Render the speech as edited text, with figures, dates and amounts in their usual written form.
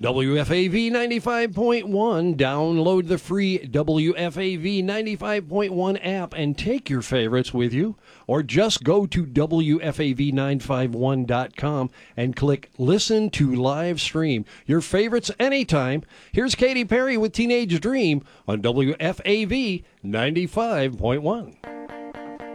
WFAV 95.1. Download the free WFAV 95.1 app and take your favorites with you. Or just go to WFAV951.com and click Listen to Live Stream. Your favorites anytime. Here's Katy Perry with Teenage Dream on WFAV 95.1.